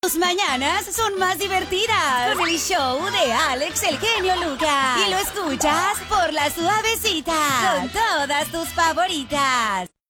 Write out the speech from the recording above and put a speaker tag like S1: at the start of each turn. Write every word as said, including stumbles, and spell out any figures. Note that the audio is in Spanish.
S1: Tus mañanas son más divertidas con el show de Alex el genio Lucas. Y lo escuchas por La Suavecita con todas tus favoritas.